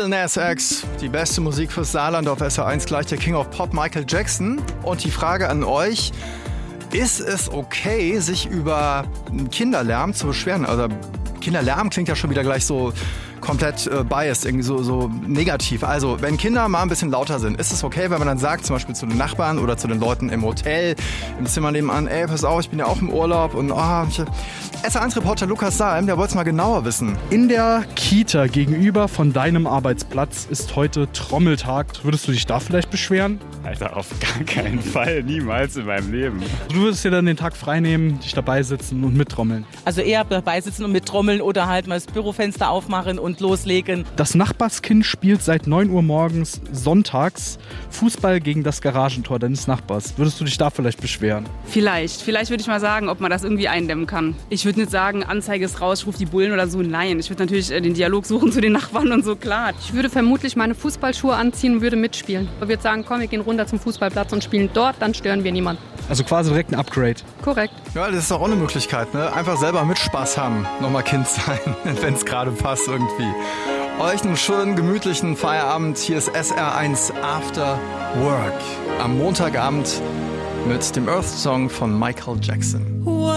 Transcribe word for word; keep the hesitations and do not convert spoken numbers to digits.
Lil Nas X, die beste Musik fürs Saarland auf S R eins, gleich der King of Pop Michael Jackson. Und die Frage an euch, ist es okay, sich über Kinderlärm zu beschweren? Also Kinderlärm klingt ja schon wieder gleich so komplett äh, biased, irgendwie so, so negativ. Also, wenn Kinder mal ein bisschen lauter sind, ist es okay, wenn man dann sagt, zum Beispiel zu den Nachbarn oder zu den Leuten im Hotel, im Zimmer nebenan, ey, pass auf, ich bin ja auch im Urlaub und oh, ich... S R eins Reporter Lukas Salm, der wollte es mal genauer wissen. In der Kita gegenüber von deinem Arbeitsplatz ist heute Trommeltag. Würdest du dich da vielleicht beschweren? Alter, auf gar keinen Fall, niemals in meinem Leben. Du würdest dir dann den Tag frei nehmen, dich dabei sitzen und mittrommeln? Also eher dabei sitzen und mittrommeln oder halt mal das Bürofenster aufmachen und loslegen. Das Nachbarskind spielt seit neun Uhr morgens sonntags Fußball gegen das Garagentor deines Nachbars. Würdest du dich da vielleicht beschweren? Vielleicht. Vielleicht würde ich mal sagen, ob man das irgendwie eindämmen kann. Ich würde nicht sagen, Anzeige ist raus, ich rufe die Bullen oder so. Nein, ich würde natürlich den Dialog suchen zu den Nachbarn und so, klar. Ich würde vermutlich meine Fußballschuhe anziehen und würde mitspielen. Ich würde sagen, komm, wir gehen runter zum Fußballplatz und spielen dort, dann stören wir niemanden. Also quasi direkt ein Upgrade. Korrekt. Ja, das ist doch auch eine Möglichkeit, ne? Einfach selber mit Spaß haben, nochmal Kind sein, wenn es gerade passt irgendwie. Euch einen schönen, gemütlichen Feierabend. Hier ist S R eins After Work. Am Montagabend mit dem Earth Song von Michael Jackson.